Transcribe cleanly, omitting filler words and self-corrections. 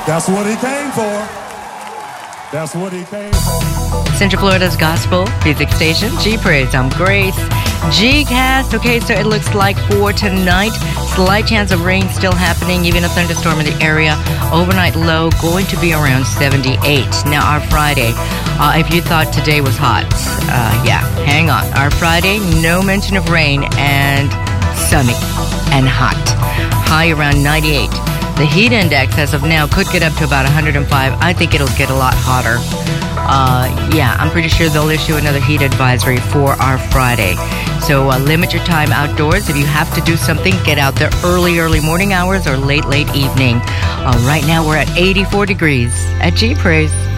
That's what he came for. That's what he came for. Central Florida's Gospel Music Station, G-Praise. I'm Grace. G-Cast. Okay, so it looks like for tonight, slight chance of rain still happening, even a thunderstorm in the area. Overnight low going to be around 78. Now, our Friday, if you thought today was hot, hang on. Our Friday, no mention of rain and sunny and hot. High around 98. The heat index as of now could get up to about 105. I think it'll get a lot hotter. I'm pretty sure they'll issue another heat advisory for our Friday. So limit your time outdoors. If you have to do something, get out there early morning hours or late evening. Right now we're at 84 degrees at G-Praise.